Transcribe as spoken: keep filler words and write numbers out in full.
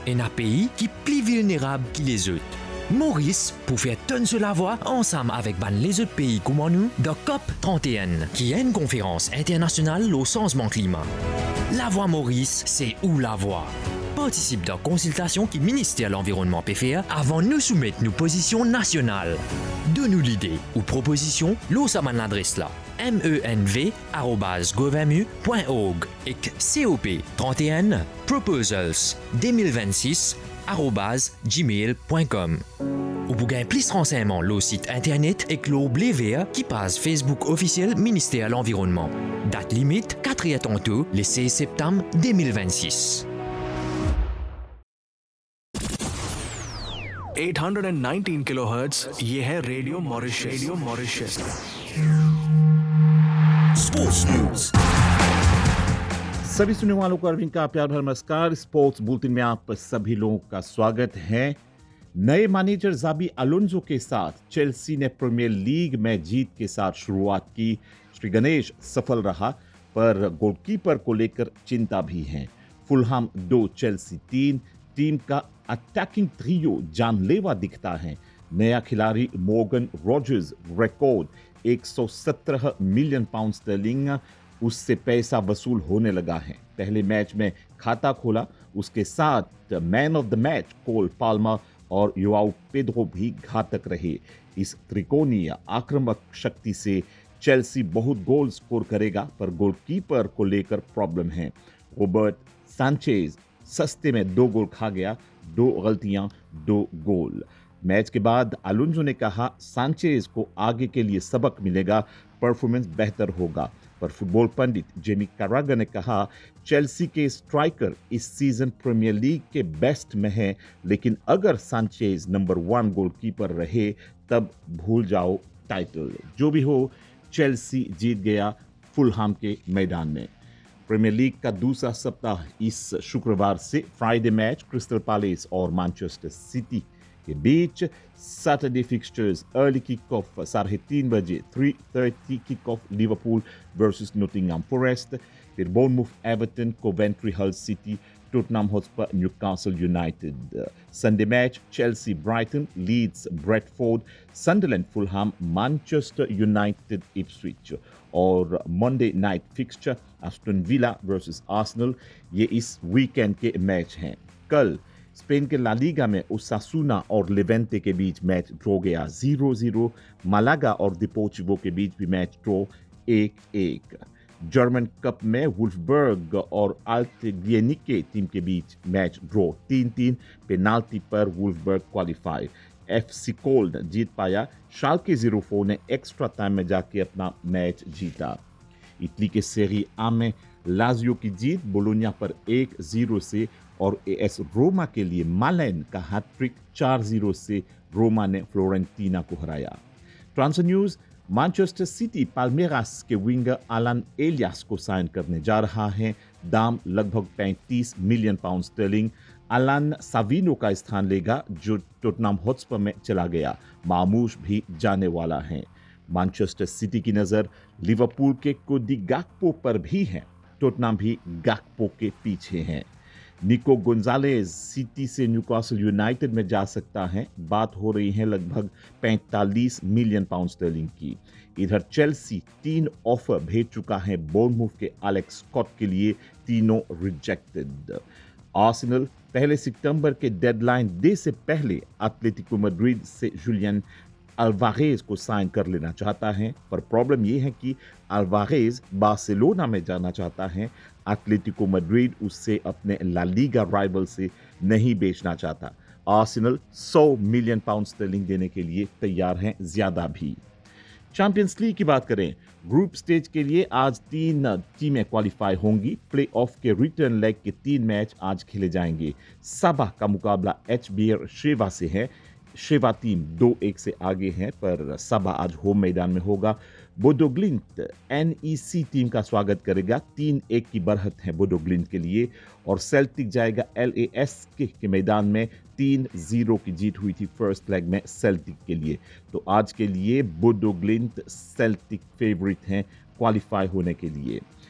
et un pays qui est plus vulnérable que les autres. Maurice pour faire tonne sur la voie ensemble avec ben les autres pays comme nous de C O P trente et un, qui est une conférence internationale au changement climat. La voie Maurice, c'est où la voie? Participe dans la consultation qui ministère de l'Environnement P F A avant de nous soumettre nos positions nationales. Donne-nous l'idée ou proposition, l'eau ça m'a l'adresse là. menv arobase govamu point org et cop trente et un proposals deux mille vingt-six arobase gmail point com. Ou pour gagner plus de renseignements, le site internet et le blé vert qui passe Facebook officiel ministère de l'Environnement. Date limite quatre et tantôt le seize septembre deux mille vingt-six. आठ सौ उन्नीस kilohertz ये है radio Mauritius radio Mauritius sports news. सभी सुनने वालों को अरविंद का प्यार भरा नमस्कार। स्पोर्ट्स बुलेटिन में आप सभी लोगों का स्वागत है। नए मैनेजर जाबी अलोंसो के साथ चेल्सी ने प्रीमियर लीग में जीत के साथ शुरुआत की। श्री गणेश सफल रहा, पर गोलकीपर को लेकर चिंता भी है। फुलहाम दो, चेल्सी तीन। टीम का अटैकिंग ट्रियो जानलेवा दिखता है। नया खिलाड़ी मॉर्गन रॉजर्स रिकॉर्ड एक सौ सत्रह मिलियन पाउंड स्टर्लिंग उससे पैसा वसूल होने लगा है। पहले मैच में खाता खोला। उसके साथ man of the match coal Palmer और युवाओ पेड्रो भी घातक रहे। इस त्रिकोणीय आक्रामक शक्ति से चेल्सी बहुत गोल स्कोर करेगा, पर गोलकीपर को लेकर प्रॉब्लम है। रॉबर्ट सांचेज सस्ते में दो गोल खा गया। दो गलतियां, दो गोल। मैच के बाद अलोंसो ने कहा सांचेज को आगे के लिए सबक मिलेगा, परफॉर्मेंस बेहतर होगा। पर फुटबॉल पंडित जेमी कारागा ने कहा चेल्सी के स्ट्राइकर इस सीजन प्रीमियर लीग के बेस्ट में है, लेकिन अगर सांचेज नंबर वन गोलकीपर रहे तब भूल जाओ टाइटल। जो भी हो, चेल्सी जीत गया फुलहाम के मैदान में। प्रीमियर लीग का दूसरा सप्ताह इस शुक्रवार से फ्राइडे मैच क्रिस्टल पैलेस और मैनचेस्टर सिटी के बीच। Saturday fixtures early kick off साढ़े तीन बजे three thirty kick off Liverpool versus Nottingham forest, फिर बोर्नमूथ एवर्टन, कोवेंट्री हल city, Tottenham Hotspur Newcastle United. Sunday match Chelsea Brighton, Leeds Bradford, सनडरलैंड फुलहाम, Manchester United Ipswich. और Monday night fixture Aston villa versus Arsenal. ये इस weekend के match हैं। कल Spain के La Liga में ओसासुना और लेवेंटे के बीच मैच ड्रॉ गया जीरो जीरो। मालागा और डिपोर्टिवो के बीच भी मैच ड्रॉ एक एक। जर्मन कप में वुल्फबर्ग और अल्टेग्रिनिके टीम के बीच मैच ड्रॉ तीन तीन। पेनाल्टी पर वुल्फबर्ग क्वालिफाई। एफसी कोल्ड जीत पाया। शाल्के ज़ीरो फोर ने एक्स्ट्रा टाइम में जाके अपना मैच जीता। इटली के सेरी आ में लाजियो की जीत बोलोनिया पर एक जीरो से, और एएस रोमा के लिए मालेन का हैट्रिक चार जीरो से रोमा ने फ्लोरेंटीना को हराया। Transfer news. Manchester city Palmeiras के विंगर अलान एलियास को साइन करने जा रहा है। दाम लगभग पैंतीस मिलियन पाउंड स्टर्लिंग। अलान साविनो का स्थान लेगा जो टोटनहम हॉटस्पर में चला गया। मामूश भी जाने वाला है। मैनचेस्टर सिटी की नज़र लिवरपूल के कोडी गाकपो पर भी है। टोटनहम भी गाकपो के पीछे हैं। निको गोंजालेज सिटी से न्यूकासल यूनाइटेड में जा सकता है। बात हो रही है लगभग पैंतालीस मिलियन पाउंड स्टर्लिंग की। इधर चेल्सी तीन ऑफर भेज चुका है बोर्नमूथ के एलेक्स स्कॉट के लिए, तीनों रिजेक्टेड। आर्सेनल पहले सितंबर के डेडलाइन डे से पहले एटलेटिको मैड्रिड से जुलियन अल्वारेज को साइन कर लेना चाहता है, पर प्रॉब्लम यह है कि अल्वारेज बार्सिलोना में जाना चाहता है। एटलेटिको मैड्रिड उससे अपने ला लीगा राइवल से नहीं बेचना चाहता। आर्सेनल सौ मिलियन पाउंड स्टर्लिंग देने के लिए तैयार हैं, ज्यादा भी। चैंपियंस लीग की बात करें, ग्रुप स्टेज के लिए आज तीन टीमें क्वालिफाई होंगी। प्ले ऑफ के रिटर्न लेग के तीन मैच आज खेले जाएंगे। सबा का मुकाबला एच बी एर शेवा से है। शेवा टीम दो एक से आगे है, पर सबा आज होम मैदान में होगा। बोडो ग्लिंट एनईसी टीम का स्वागत करेगा। तीन एक की बढ़त है बोडो ग्लिंट के लिए। और सेल्टिक जाएगा एलएएस के, के मैदान में। तीन जीरो की जीत हुई थी फर्स्ट लेग में सेल्टिक के लिए। तो आज के लिए बोडो ग्लिंट सेल्टिक फेवरेट हैं क्वालिफाई होने के लिए।